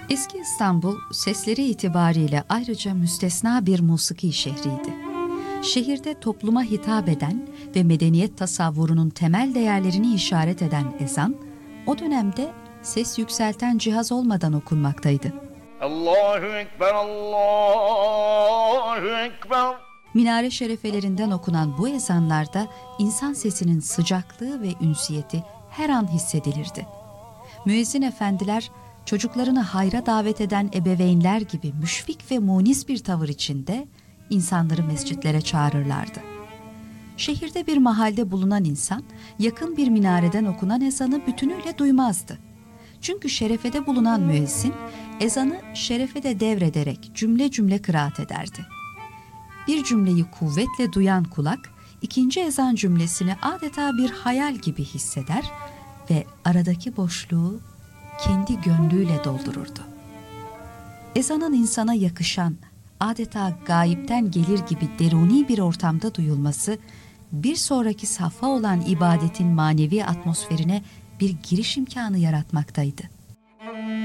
Eski İstanbul, sesleri itibariyle ayrıca müstesna bir musiki şehriydi. Şehirde topluma hitap eden ve medeniyet tasavvurunun temel değerlerini işaret eden ezan, o dönemde ses yükselten cihaz olmadan okunmaktaydı. Allahu Ekber, Allahu Ekber. Minare şerefelerinden okunan bu ezanlarda insan sesinin sıcaklığı ve ünsiyeti her an hissedilirdi. Müezzin efendiler, çocuklarını hayra davet eden ebeveynler gibi müşfik ve munis bir tavır içinde insanları mescitlere çağırırlardı. Şehirde bir mahalde bulunan insan, yakın bir minareden okunan ezanı bütünüyle duymazdı. Çünkü şerefede bulunan müezzin, ezanı şerefede devrederek cümle cümle kıraat ederdi. Bir cümleyi kuvvetle duyan kulak, ikinci ezan cümlesini adeta bir hayal gibi hisseder ve aradaki boşluğu kendi gönlüyle doldururdu. Ezanın insana yakışan, adeta gayipten gelir gibi deruni bir ortamda duyulması, bir sonraki safha olan ibadetin manevi atmosferine bir giriş imkanı yaratmaktaydı.